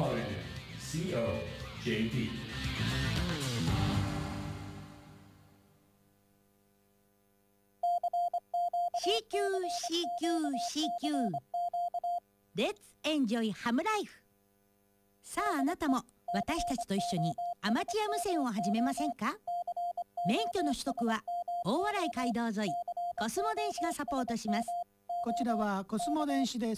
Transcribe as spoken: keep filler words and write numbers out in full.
シーオージェーピーシーキュー シーキュー シーキュー レッツエンジョイハムライフ。さああなたも私たちと一緒にアマチュア無線を始めませんか？免許の取得は大洗街道沿いコスモ電子がサポートします。 こちらはコスモ電子です。